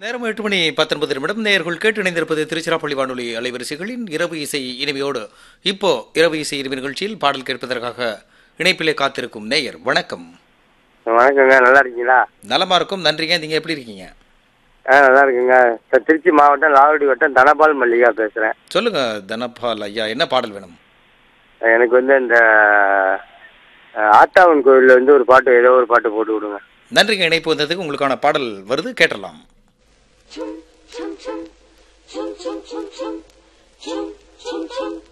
நேரம் 8:19 நேயர்கள் கேட்டு இணைந்திருப்பது திருச்சிராப்பள்ளி வானொலி அலைவரிசைகளின் இரவு இசை இனிமையோடு. இப்போ இரவு இசை இனிமை நிகழ்ச்சியில் பாடல் கேட்பதற்காக இணைப்பிலே காத்திருக்கும் நேயர். வணக்கம். வணக்கங்க, நல்லா இருக்கீங்களா? நலமா இருக்கும், நன்றிங்க. நீங்க எப்படி இருக்கீங்க? நல்லா இருக்குங்க. திருச்சி மாவட்டம் லால்குடி வட்டம் தனபால் மல்லிகா பேசுறேன். சொல்லுங்க தனபால் ஐயா, என்ன பாடல் வேணும்? எனக்கு இந்த ஆத்தாவன் கோவில்ல ஒரு பாட்டு, ஏதோ ஒரு பாட்டு போட்டு விடுங்க. நன்றிங்க. இணைப்பு வந்ததுக்கு உங்களுக்கான பாடல் வருது, கேட்டலாம். Chum chum chum chum chum chum chum chum chum chum chum